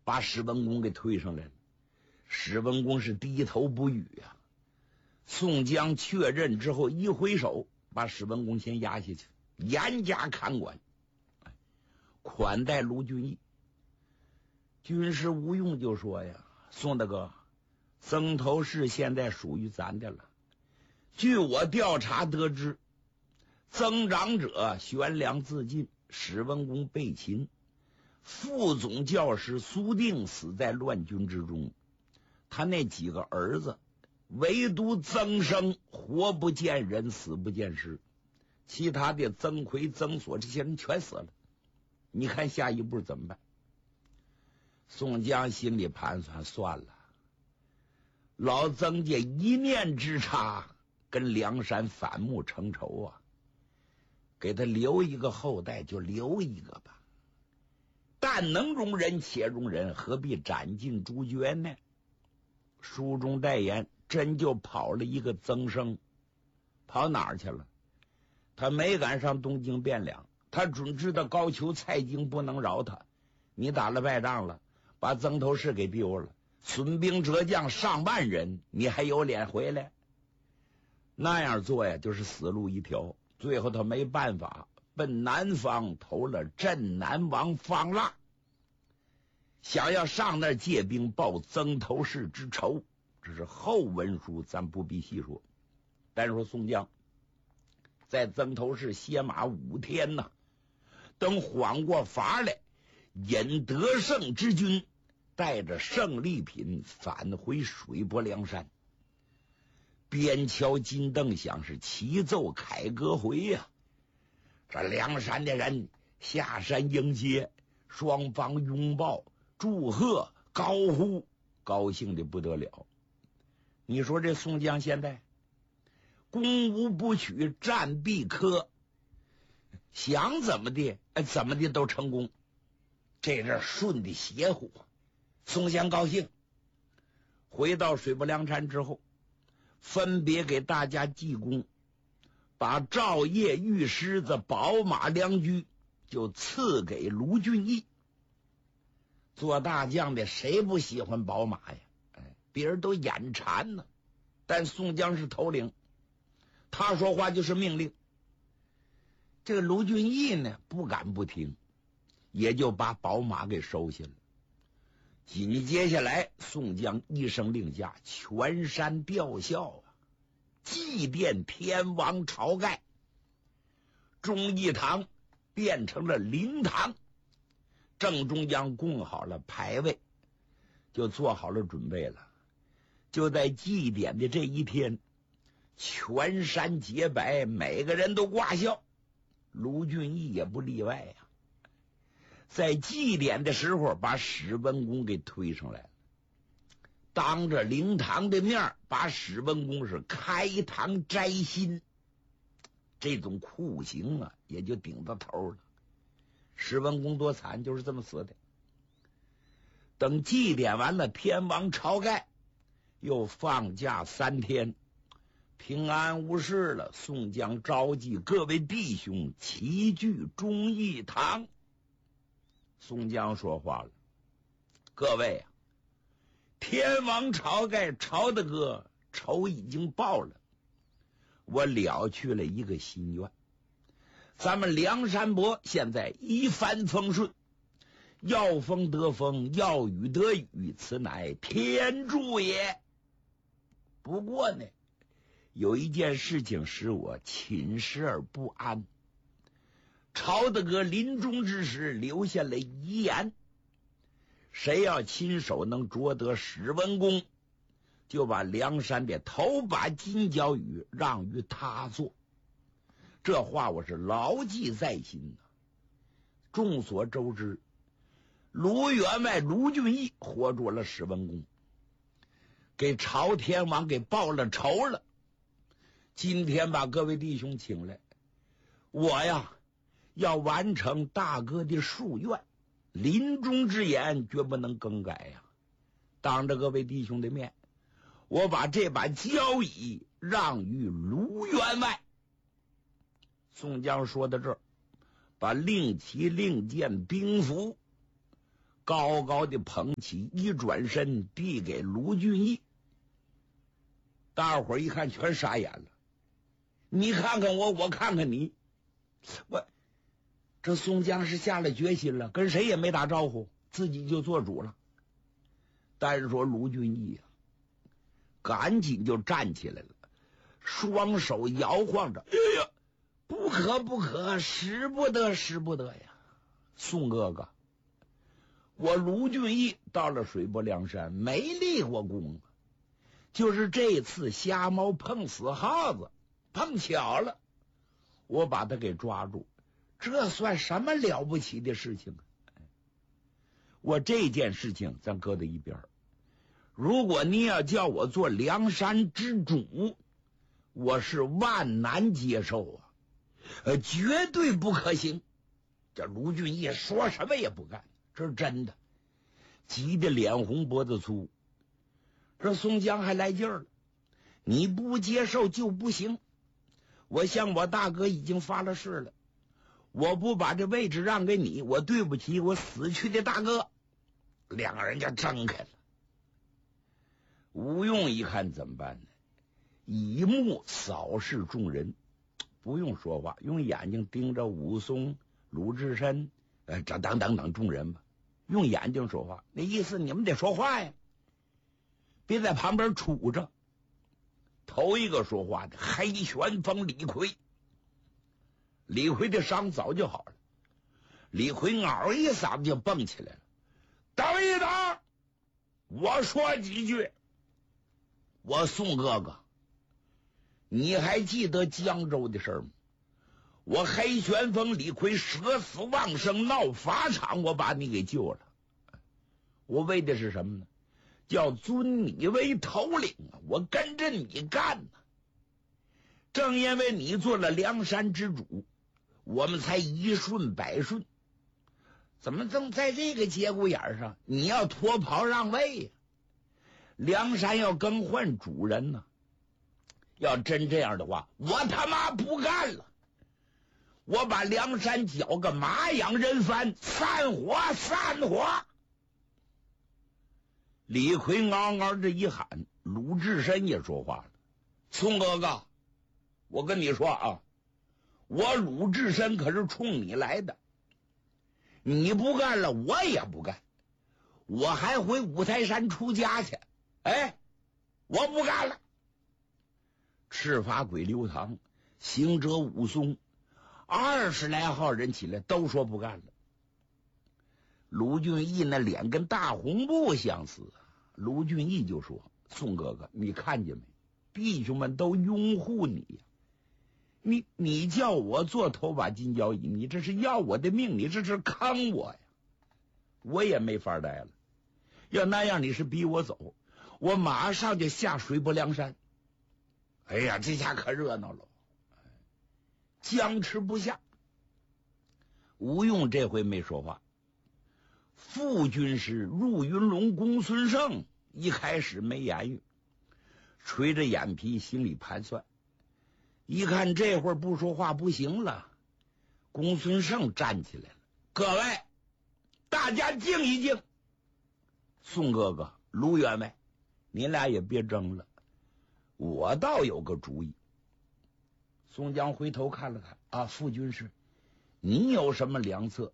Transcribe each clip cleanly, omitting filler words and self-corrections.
把史文恭给推上来了。史文恭是低头不语啊。宋江确认之后，一挥手把史文恭先压下去，严加看管，款待卢俊义。军师吴用就说呀：“宋大哥，曾头市现在属于咱的了。据我调查得知，曾长者悬梁自尽，史文恭被擒，副总教师苏定死在乱军之中。他那几个儿子，唯独曾生活不见人，死不见尸，其他的曾奎、曾锁这些人全死了。你看下一步怎么办？”宋江心里盘算，算了，老曾家一念之差，跟梁山反目成仇啊，给他留一个后代就留一个吧，但能容人且容人，何必斩尽朱娟呢？书中代言，真就跑了一个曾生。跑哪儿去了？他没赶上东京汴梁，他准知道高俅、蔡京不能饶他，你打了败仗了，把曾头市给丢了，损兵折将上万人，你还有脸回来？那样做呀，就是死路一条。最后他没办法，奔南方投了镇南王方腊，想要上那儿借兵报曾头市之仇。这是后文书，咱不必细说。但是说宋江在曾头市歇马5天呢，等缓过法来，引得胜之军带着胜利品返回水泊梁山。边敲金灯响，是齐奏凯歌回呀。这梁山的人下山迎接，双方拥抱祝贺高呼，高兴的不得了。你说这宋江现在攻无不取，战必克，想怎么的怎么的都成功，这阵顺的邪乎。宋江高兴，回到水泊梁山之后，分别给大家记功，把赵业、玉狮子、宝马良驹就赐给卢俊义。做大将的谁不喜欢宝马呀？别人都眼馋呢，但宋江是头领，他说话就是命令。这个卢俊义呢，不敢不听，也就把宝马给收下了。紧接下来，宋江一声令下，全山吊孝啊，祭奠天王晁盖。忠义堂变成了灵堂，正中央供好了牌位，就做好了准备了。就在祭典的这一天，全山洁白，每个人都挂孝，卢俊义也不例外呀。在祭典的时候，把史文恭给推上来了，当着灵堂的面把史文恭是开膛摘心，这种酷刑啊，也就顶到头了。史文恭多惨，就是这么死的。等祭典完了，天王晁盖又放假3天，平安无事了。宋江召集各位弟兄齐聚忠义堂。宋江说话了：“各位啊，天王晁盖晁大哥仇已经报了，我了去了一个心愿。咱们梁山伯现在一帆风顺，要风得风，要雨得雨，此乃天助也。不过呢，有一件事情使我寝食而不安。晁大哥临终之时留下了遗言，谁要亲手能捉得史文恭，就把梁山的头把金角羽让于他做。这话我是牢记在心。众所周知，卢员外卢俊义活捉了史文恭，给朝天王给报了仇了。今天把各位弟兄请来，我呀要完成大哥的夙愿，临终之言绝不能更改呀。当着各位弟兄的面，我把这把交椅让于卢员外。宋江说到这儿，把令旗、令箭、兵符高高的捧起，一转身递给卢俊义。大伙儿一看全傻眼了，你看看我，我看看你，这宋江是下了决心了，跟谁也没打招呼，自己就做主了。但是说卢俊义赶紧就站起来了，双手摇晃着，哎呀，不可不可，使不得使不得呀！宋哥哥，我卢俊义到了水泊梁山没立过功，就是这次瞎猫碰死耗子，碰巧了，我把他给抓住，这算什么了不起的事情？我这件事情咱搁在一边，如果你要叫我做梁山之主，我是万难接受啊，绝对不可行。这卢俊义说什么也不干，这是真的，急得脸红脖子粗。这宋江还来劲儿了，你不接受就不行，我向我大哥已经发了誓了，我不把这位置让给你，我对不起我死去的大哥。两个人就争开了。吴用一看怎么办呢？以目扫视众人，不用说话，用眼睛盯着武松、鲁智深，这等等众人吧，用眼睛说话，那意思你们得说话呀，别在旁边杵着。头一个说话的黑旋风李逵，李逵的伤早就好了，李逵嗷一嗓子就蹦起来了，等一等，我说几句。我宋哥哥，你还记得江州的事吗？我黑旋风李逵舍死忘生闹法场，我把你给救了，我为的是什么呢？叫尊你为头领啊，我跟着你干呢。正因为你做了梁山之主，我们才一顺百顺。怎么正在这个节骨眼上你要脱袍让位呀？梁山要更换主人呢，要真这样的话，我他妈不干了，我把梁山搅个马仰人翻，散伙散伙。李逵嗷嗷这一喊，鲁智深也说话了，宋哥哥，我跟你说啊，我鲁智深可是冲你来的，你不干了我也不干，我还回五台山出家去，我不干了。赤发鬼刘唐、行者武松20来号人起来都说不干了。卢俊义那脸跟大红布相似，卢俊义就说，宋哥哥你看见没，弟兄们都拥护你呀，你叫我做头把金交椅，你这是要我的命，你这是坑我呀，我也没法待了，要那样你是逼我走，我马上就下水泊梁山。哎呀，这下可热闹了，僵持不下。吴用这回没说话，副军师入云龙公孙胜一开始没言语，垂着眼皮心里盘算，一看这会儿不说话不行了，公孙胜站起来了，各位大家静一静，宋哥哥卢员外你俩也别争了，我倒有个主意。宋江回头看了看啊，副军师你有什么良策？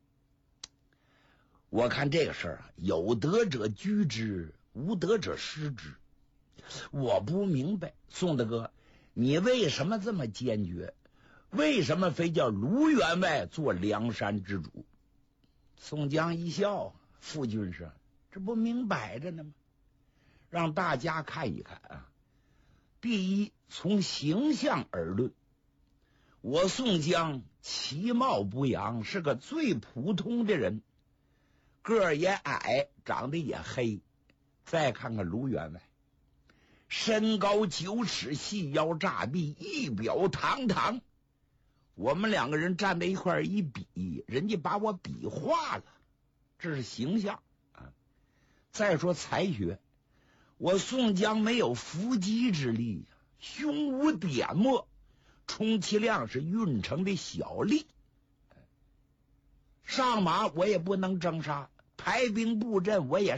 我看这个事儿有德者居之，无德者失之。我不明白，宋大哥，你为什么这么坚决？为什么非叫卢员外做梁山之主？宋江一笑，副军师，这不明摆着呢吗？让大家看一看啊。第一，从形象而论，我宋江其貌不扬，是个最普通的人，个儿也矮，长得也黑。再看看卢员外，身高9尺，细腰炸臂，仪表堂堂。我们两个人站在一块儿一比，人家把我比化了，这是形象啊。再说才学，我宋江没有伏击之力，胸无点墨，充其量是运城的小吏。上马我也不能征杀， 排兵布阵，我也